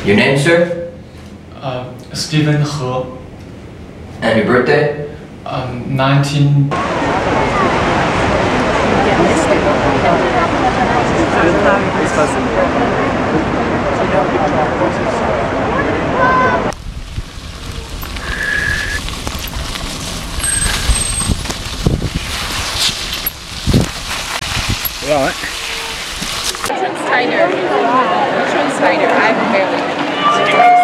Your name, sir? Stephen He. And your birthday? 19. Right. Which one's tighter? Which one's tighter? I have a belly.